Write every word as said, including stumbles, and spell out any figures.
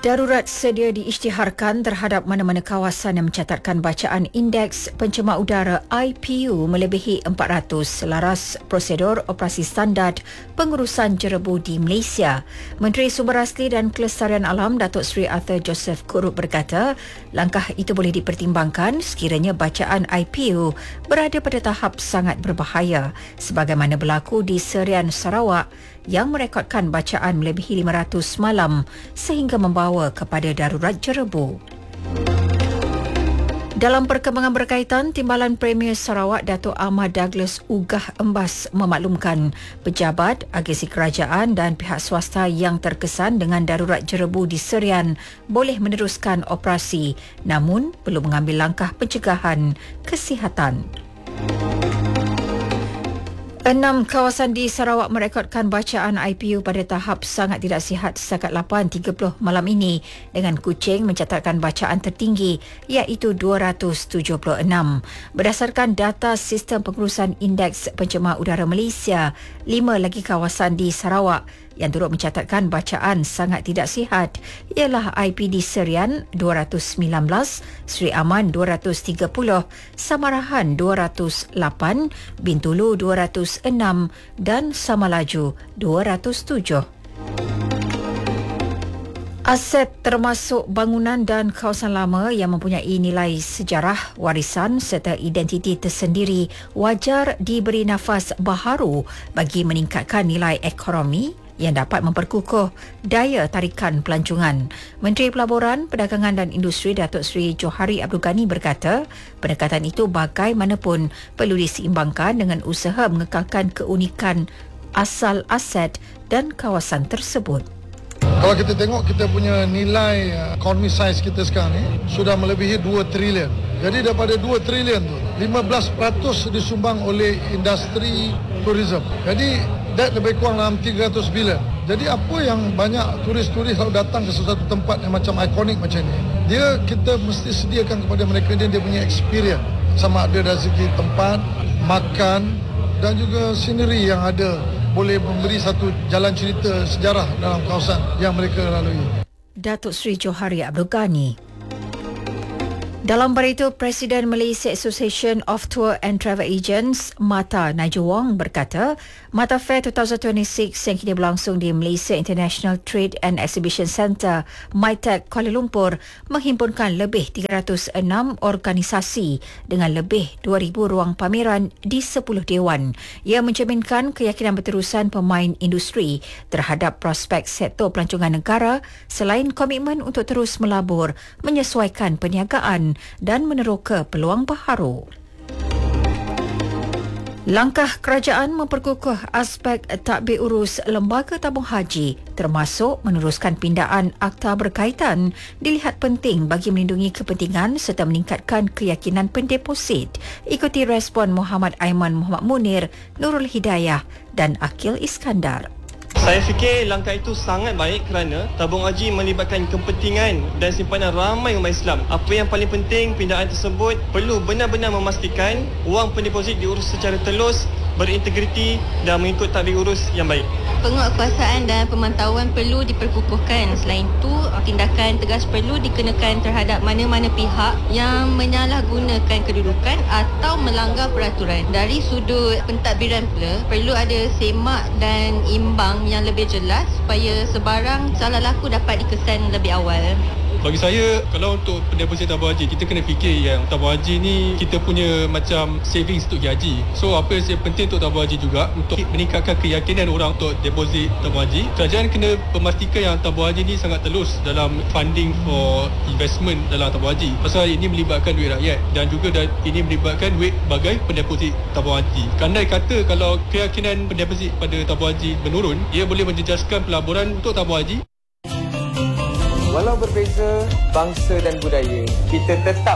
Darurat sedia diisytiharkan terhadap mana-mana kawasan yang mencatatkan bacaan Indeks Pencemar Udara I P U melebihi empat ratus selaras prosedur operasi standard pengurusan jerebu di Malaysia. Menteri Sumber Asli dan Kelestarian Alam Datuk Seri Arthur Joseph Kurup berkata, langkah itu boleh dipertimbangkan sekiranya bacaan I P U berada pada tahap sangat berbahaya, sebagaimana berlaku di Serian Sarawak yang merekodkan bacaan melebihi lima ratus malam sehingga membawa kepada darurat jerebu. Dalam perkembangan berkaitan, Timbalan Premier Sarawak Datuk Ahmad Douglas Ugah Embas memaklumkan pejabat, agensi kerajaan dan pihak swasta yang terkesan dengan darurat jerebu di Serian boleh meneruskan operasi, namun perlu mengambil langkah pencegahan kesihatan. Enam kawasan di Sarawak merekodkan bacaan I P U pada tahap sangat tidak sihat setakat lapan tiga puluh malam ini, dengan Kuching mencatatkan bacaan tertinggi iaitu dua ratus tujuh puluh enam. Berdasarkan data Sistem Pengurusan Indeks Pencemar Udara Malaysia, lima lagi kawasan di Sarawak yang turut mencatatkan bacaan sangat tidak sihat ialah I P D Serian dua ratus sembilan belas, Seri Aman dua ratus tiga puluh, Samarahan dua ratus lapan, Bintulu dua ratus enam dan Samalaju dua ratus tujuh. Aset termasuk bangunan dan kawasan lama yang mempunyai nilai sejarah, warisan serta identiti tersendiri wajar diberi nafas baharu bagi meningkatkan nilai ekonomi yang dapat memperkukuh daya tarikan pelancongan. Menteri Pelaburan, Perdagangan dan Industri Datuk Seri Johari Abdul Ghani berkata, pendekatan itu bagaimanapun perlu diseimbangkan dengan usaha mengekalkan keunikan asal aset dan kawasan tersebut. Kalau kita tengok, kita punya nilai economy size kita sekarang ni sudah melebihi dua trilion. Jadi daripada dua trilion tu, lima belas peratus disumbang oleh industri tourism. Jadi that lebih kurang dalam tiga ratus bilion. Jadi apa yang banyak turis-turis kalau datang ke sesuatu tempat yang macam ikonik macam ni, dia kita mesti sediakan kepada mereka dia, dia punya experience. Sama ada dari segi tempat, makan dan juga scenery yang ada, boleh memberi satu jalan cerita sejarah dalam kawasan yang mereka lalui. Datuk Seri Johari Abdul Ghani. Dalam berita, Presiden Malaysia Association of Tour and Travel Agents, MATA, Nigel Wong berkata, MATA Fair dua ribu dua puluh enam yang kini berlangsung di Malaysia International Trade and Exhibition Centre, MITEC, Kuala Lumpur, menghimpunkan lebih tiga ratus enam organisasi dengan lebih dua ribu ruang pameran di sepuluh dewan. Ia mencerminkan keyakinan berterusan pemain industri terhadap prospek sektor pelancongan negara selain komitmen untuk terus melabur, menyesuaikan perniagaan dan meneroka peluang baharu. Langkah kerajaan memperkukuh aspek tadbir urus lembaga tabung haji termasuk meneruskan pindaan akta berkaitan dilihat penting bagi melindungi kepentingan serta meningkatkan keyakinan pendeposit. Ikuti respon Muhammad Aiman Muhammad Munir, Nurul Hidayah dan Akil Iskandar. Saya fikir langkah itu sangat baik kerana tabung haji melibatkan kepentingan dan simpanan ramai umat Islam. Apa yang paling penting, pindaan tersebut perlu benar-benar memastikan wang pendeposit diurus secara telus, berintegriti dan mengikut tadbir urus yang baik. Penguatkuasaan dan pemantauan perlu diperkukuhkan. Selain itu, tindakan tegas perlu dikenakan terhadap mana-mana pihak yang menyalahgunakan kedudukan atau melanggar peraturan. Dari sudut pentadbiran pula, perlu ada semak dan imbang yang lebih jelas supaya sebarang salah laku dapat dikesan lebih awal. Bagi saya, kalau untuk pendeposit tabung haji, kita kena fikir yang tabung haji ni kita punya macam savings untuk haji. So apa yang penting untuk tabung haji juga untuk meningkatkan keyakinan orang untuk deposit tabung haji. Kerajaan kena memastikan yang tabung haji ni sangat telus dalam funding for investment dalam tabung haji. Pasal ini melibatkan duit rakyat dan juga ini melibatkan duit bagai pendeposit tabung haji. Kandai kata kalau keyakinan pendeposit pada tabung haji menurun, ia boleh menjejaskan pelaburan untuk tabung haji. Walau berbeza bangsa dan budaya, kita tetap